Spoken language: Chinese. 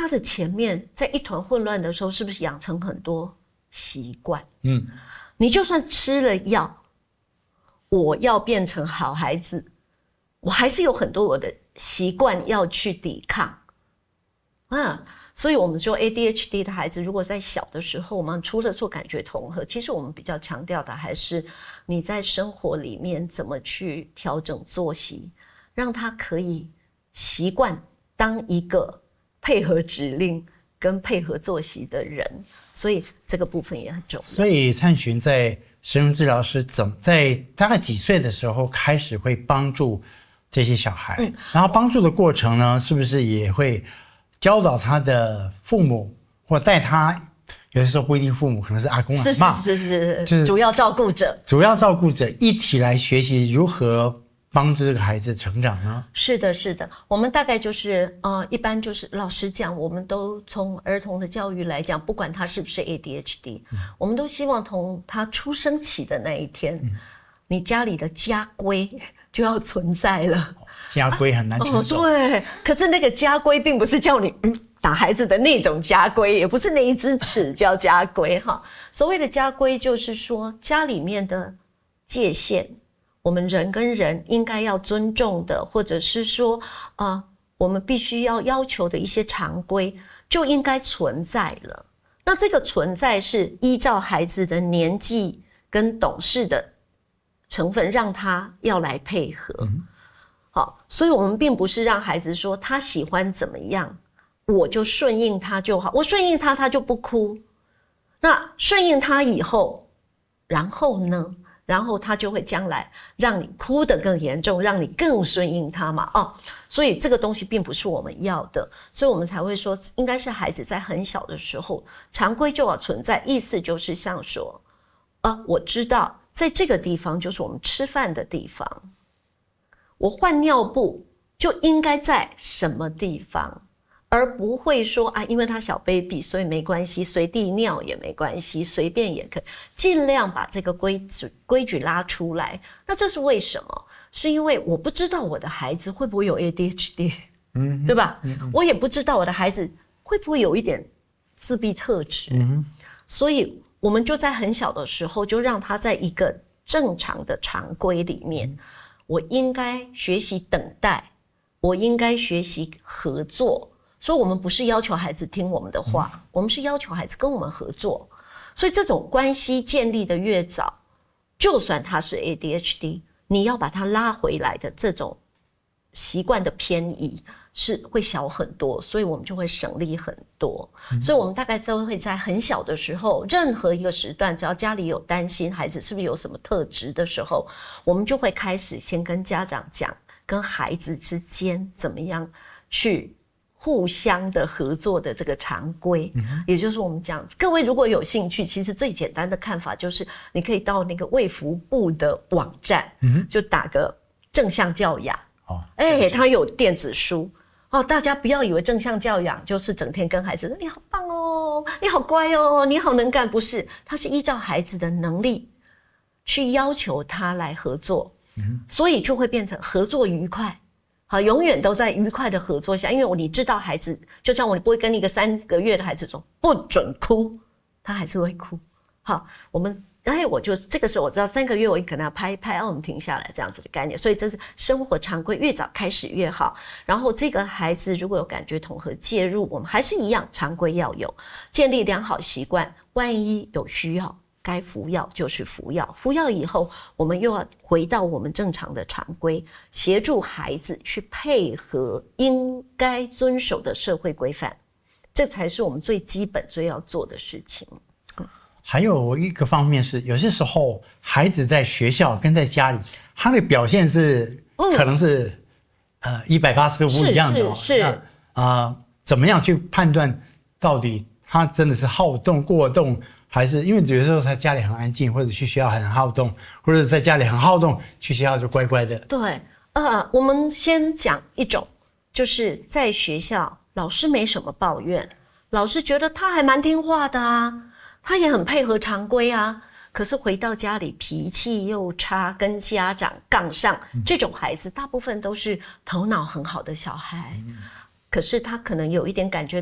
他的前面在一团混乱的时候，是不是养成很多习惯？你就算吃了药，我要变成好孩子，我还是有很多我的习惯要去抵抗。所以我们说 ADHD 的孩子，如果在小的时候，我们除了做感觉统合，其实我们比较强调的还是你在生活里面怎么去调整作息，让他可以习惯当一个配合指令跟配合作息的人，所以这个部分也很重要。 所以灿珣在神经治疗师在大概几岁的时候开始会帮助这些小孩？然后帮助的过程呢，是不是也会教导他的父母，或带他，有的时候不一定父母，可能是阿公阿嬷， 是主要照顾者一起来学习如何帮助这个孩子成长呢？ 是的，我们大概就是一般就是老实讲，我们都从儿童的教育来讲，不管他是不是 ADHD，我们都希望从他出生起的那一天，你家里的家规就要存在了。 家规很难遵守。 对，可是那个家规并不是叫你打孩子的那种家规，也不是那一支尺叫家规哈。所谓的家规就是说家里面的界限，我们人跟人应该要尊重的，或者是说我们必须要求的一些常规就应该存在了。那这个存在是依照孩子的年纪跟懂事的成分，让他要来配合。好，所以我们并不是让孩子说他喜欢怎么样，我就顺应他就好，我顺应他，他就不哭。那顺应他以后，然后呢？然后他就会将来让你哭得更严重，让你更顺应他嘛。所以这个东西并不是我们要的，所以我们才会说，应该是孩子在很小的时候，常规就要存在。意思就是像说，我知道在这个地方就是我们吃饭的地方。我换尿布就应该在什么地方，而不会说因为他小 baby 所以没关系，随地尿也没关系，随便也可以，尽量把这个规矩拉出来。那这是为什么？是因为我不知道我的孩子会不会有 ADHD，对吧？我也不知道我的孩子会不会有一点自闭特质，所以我们就在很小的时候就让他在一个正常的常规里面。我应该学习等待，我应该学习合作，所以我们不是要求孩子听我们的话，我们是要求孩子跟我们合作。所以这种关系建立的越早，就算他是 ADHD， 你要把他拉回来的这种习惯的偏移是会小很多，所以我们就会省力很多。所以我们大概都会在很小的时候，任何一个时段，只要家里有担心孩子是不是有什么特质的时候，我们就会开始先跟家长讲，跟孩子之间怎么样去互相的合作的这个常规。也就是我们讲，各位如果有兴趣，其实最简单的看法就是你可以到那个卫福部的网站，就打个正向教养，它有电子书。大家不要以为正向教养就是整天跟孩子说你好棒哦，你好乖哦，你好能干，不是，它是依照孩子的能力去要求他来合作，所以就会变成合作愉快。好，永远都在愉快的合作下，因为你知道孩子，就像我不会跟一个3个月的孩子说不准哭，他还是会哭。好，我就这个时候我知道3个月我可能要拍一拍，我们停下来这样子的概念，所以这是生活常规越早开始越好。然后这个孩子如果有感觉统合介入，我们还是一样常规要有，建立良好习惯，万一有需要该服药就是服药，服药以后我们又要回到我们正常的常规，协助孩子去配合应该遵守的社会规范，这才是我们最基本最要做的事情。 还有一个方面是，有些时候孩子在学校跟在家里，他的表现是可能是180度不一样的。是怎么样去判断到底他真的是好动过动，还是因为有的时候他家里很安静，或者去学校很好动，或者在家里很好动，去学校就乖乖的。 对，我们先讲一种，就是在学校老师没什么抱怨，老师觉得他还蛮听话的啊。他也很配合常规啊，可是回到家里脾气又差，跟家长杠上，这种孩子大部分都是头脑很好的小孩，可是他可能有一点感觉